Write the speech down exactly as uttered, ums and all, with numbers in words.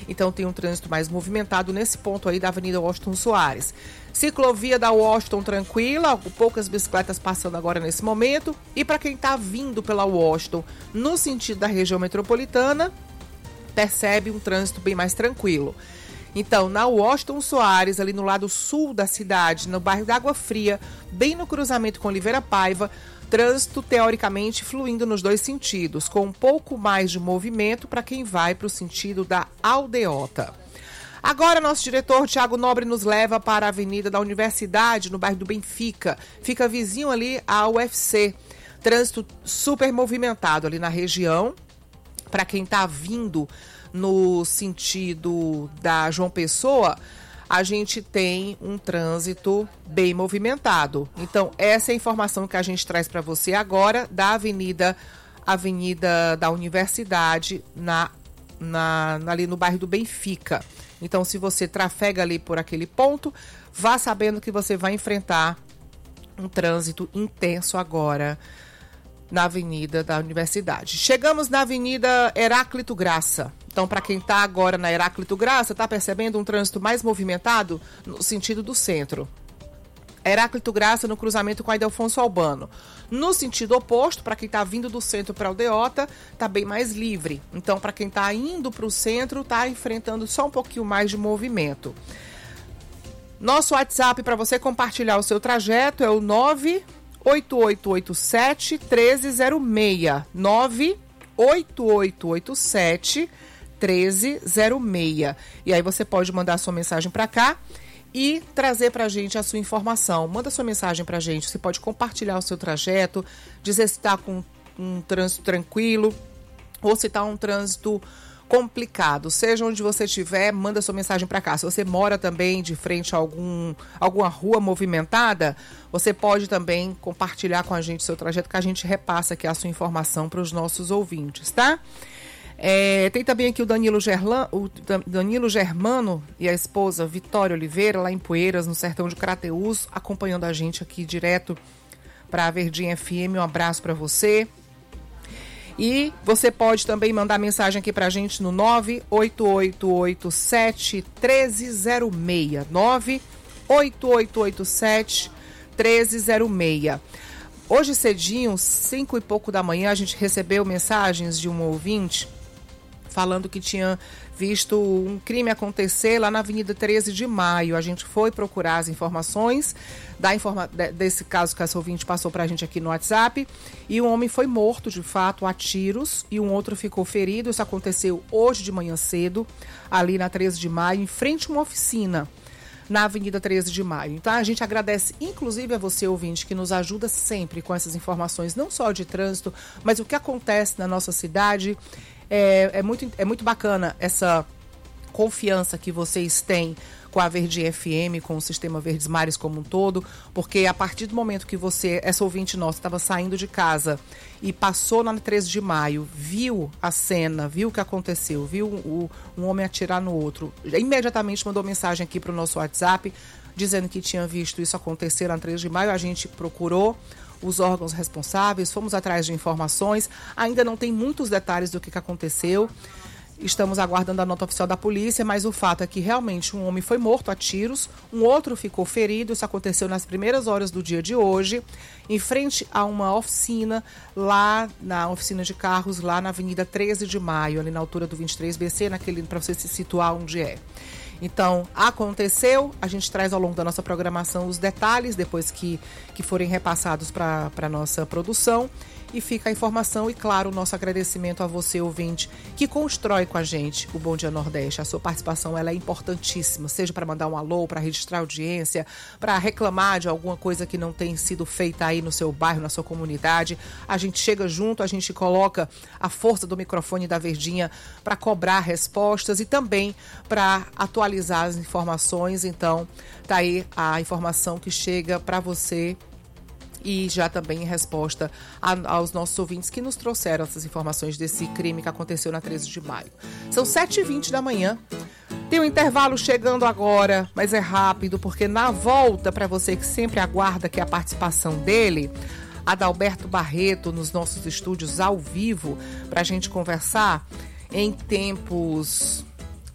Então tem um trânsito mais movimentado nesse ponto aí da Avenida Washington Soares. Ciclovia da Washington tranquila, poucas bicicletas passando agora nesse momento. E para quem está vindo pela Washington no sentido da região metropolitana, percebe um trânsito bem mais tranquilo. Então, na Washington Soares, ali no lado sul da cidade, no bairro da Água Fria, bem no cruzamento com Oliveira Paiva, trânsito teoricamente fluindo nos dois sentidos, com um pouco mais de movimento para quem vai para o sentido da Aldeota. Agora, nosso diretor Tiago Nobre nos leva para a Avenida da Universidade, no bairro do Benfica. Fica vizinho ali à U F C. Trânsito super movimentado ali na região. Para quem está vindo no sentido da João Pessoa, a gente tem um trânsito bem movimentado. Então, essa é a informação que a gente traz para você agora da Avenida, Avenida da Universidade, na, na, ali no bairro do Benfica. Então, se você trafega ali por aquele ponto, vá sabendo que você vai enfrentar um trânsito intenso agora na Avenida da Universidade. Chegamos na Avenida Heráclito Graça. Então, para quem está agora na Heráclito Graça, está percebendo um trânsito mais movimentado no sentido do centro. Heráclito Graça no cruzamento com a Ildefonso Albano. No sentido oposto, para quem está vindo do centro para a Aldeota, está bem mais livre. Então, para quem está indo para o centro, está enfrentando só um pouquinho mais de movimento. Nosso WhatsApp para você compartilhar o seu trajeto é o nove oito oito oito sete um três zero seis. nove oito oito oito sete um três zero seis. E aí você pode mandar sua mensagem para cá e trazer para a gente a sua informação. Manda sua mensagem para a gente. Você pode compartilhar o seu trajeto, dizer se está com um trânsito tranquilo ou se está um trânsito complicado. Seja onde você estiver, manda sua mensagem para cá. Se você mora também de frente a algum, alguma rua movimentada, você pode também compartilhar com a gente o seu trajeto, que a gente repassa aqui a sua informação para os nossos ouvintes, tá? É, tem também aqui o Danilo, Gerlan, o Danilo Germano e a esposa Vitória Oliveira, lá em Poeiras, no sertão de Crateús, acompanhando a gente aqui direto para a Verdinha F M. Um abraço para você. E você pode também mandar mensagem aqui pra gente no nove oito oito oito sete um três zero seis. nove oito oito oito sete um três zero seis. Hoje cedinho, cinco e pouco da manhã, a gente recebeu mensagens de um ouvinte falando que tinha visto um crime acontecer lá na Avenida treze de maio. A gente foi procurar as informações da informa- desse caso que essa ouvinte passou para a gente aqui no WhatsApp, e um homem foi morto, de fato, a tiros, e um outro ficou ferido. Isso aconteceu hoje de manhã cedo, ali na treze de maio, em frente a uma oficina, na Avenida treze de maio. Então, a gente agradece, inclusive, a você, ouvinte, que nos ajuda sempre com essas informações, não só de trânsito, mas o que acontece na nossa cidade. É, é, muito, é muito bacana essa confiança que vocês têm com a Verdinha F M, com o Sistema Verdes Mares como um todo, porque a partir do momento que você, essa ouvinte nossa, estava saindo de casa e passou na treze de maio, viu a cena, viu o que aconteceu, viu o, um homem atirar no outro, imediatamente mandou mensagem aqui para o nosso WhatsApp, dizendo que tinha visto isso acontecer na treze de maio. A gente procurou os órgãos responsáveis, fomos atrás de informações, ainda não tem muitos detalhes do que, que aconteceu, estamos aguardando a nota oficial da polícia, mas o fato é que realmente um homem foi morto a tiros, um outro ficou ferido. Isso aconteceu nas primeiras horas do dia de hoje, em frente a uma oficina, lá na oficina de carros, lá na Avenida treze de maio, ali na altura do vinte e três B C, naquele, para você se situar onde é. Então, aconteceu, a gente traz ao longo da nossa programação os detalhes, depois que, que forem repassados para a nossa produção. E fica a informação e, claro, o nosso agradecimento a você, ouvinte, que constrói com a gente o Bom Dia Nordeste. A sua participação, ela é importantíssima, seja para mandar um alô, para registrar audiência, para reclamar de alguma coisa que não tem sido feita aí no seu bairro, na sua comunidade. A gente chega junto, a gente coloca a força do microfone da Verdinha para cobrar respostas e também para atualizar as informações. Então, tá aí a informação que chega para você, e já também em resposta a, aos nossos ouvintes que nos trouxeram essas informações desse crime que aconteceu na treze de maio. São sete e vinte da manhã. Tem um intervalo chegando agora, mas é rápido, porque na volta, para você que sempre aguarda que a participação dele, Adalberto Barreto, nos nossos estúdios ao vivo, para a gente conversar em tempos